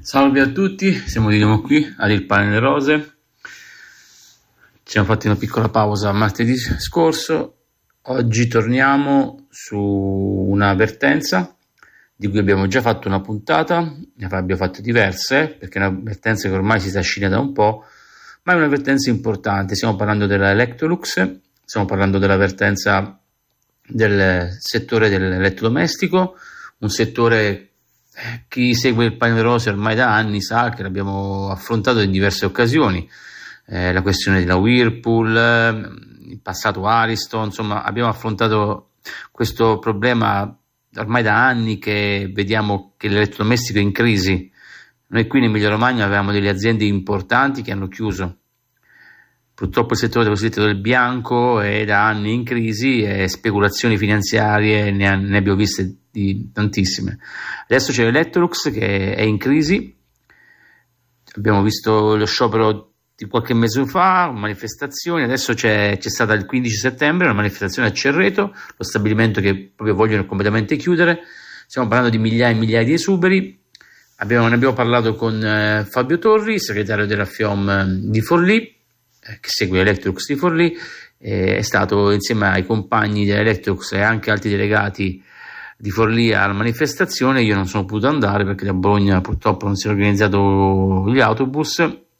Salve a tutti, siamo di nuovo qui al Pane delle Rose. Ci siamo fatti una piccola pausa martedì scorso. Oggi torniamo su un'avvertenza di cui abbiamo già fatto una puntata, ne abbiamo fatte diverse perché è un'avvertenza che ormai si trascina da un po', ma è un'avvertenza importante. Stiamo parlando della Electrolux, stiamo parlando dell'avvertenza del settore dell'elettrodomestico, un settore. Chi segue il Pane delle Rose ormai da anni sa che l'abbiamo affrontato in diverse occasioni, la questione della Whirlpool, in passato Ariston, insomma abbiamo affrontato questo problema ormai da anni, che vediamo che l'elettrodomestico è in crisi. Noi qui in Emilia Romagna avevamo delle aziende importanti che hanno chiuso. Purtroppo il settore cosiddetto del bianco è da anni in crisi e speculazioni finanziarie ne abbiamo viste di tantissime. Adesso c'è l'Electrolux che è in crisi. Abbiamo visto lo sciopero di qualche mese fa, manifestazioni. Adesso c'è stata il 15 settembre una manifestazione a Cerreto, lo stabilimento che proprio vogliono completamente chiudere. Stiamo parlando di migliaia e migliaia di esuberi. Ne abbiamo parlato con Fabio Torri, segretario della FIOM di Forlì, che segue Electrolux di Forlì. È stato insieme ai compagni dell'Electrolux e anche altri delegati di Forlì alla manifestazione. Io non sono potuto andare perché da Bologna purtroppo non si è organizzato gli autobus.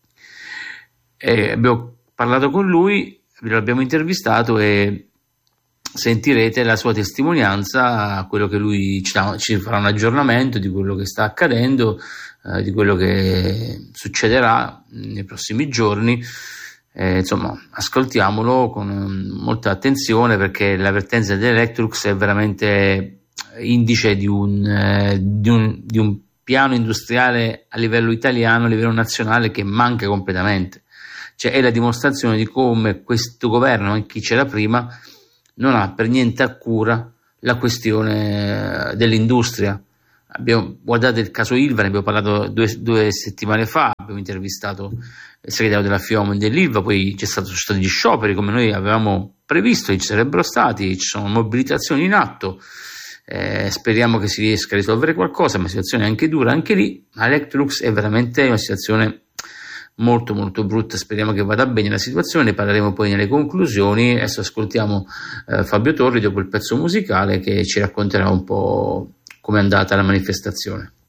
Abbiamo parlato con lui, l'abbiamo intervistato e sentirete la sua testimonianza, quello che lui ci farà un aggiornamento di quello che sta accadendo, di quello che succederà nei prossimi giorni. Insomma, ascoltiamolo con molta attenzione, perché l'avvertenza dell'Electrolux è veramente indice di un piano industriale a livello italiano, a livello nazionale, che manca completamente. Cioè è la dimostrazione di come questo governo, anche chi c'era prima, non ha per niente a cura la questione dell'industria. Guardate il caso Ilva, ne abbiamo parlato due settimane fa, abbiamo intervistato il segretario della FIOM dell'Ilva, poi sono stati gli scioperi come noi avevamo previsto, ci sarebbero stati, ci sono mobilitazioni in atto. Speriamo che si riesca a risolvere qualcosa, ma la situazione è anche dura anche lì. Electrolux è veramente una situazione molto molto brutta. Speriamo che vada bene la situazione, ne parleremo poi nelle conclusioni. Adesso ascoltiamo Fabio Torri dopo il pezzo musicale, che ci racconterà un po' come è andata la manifestazione.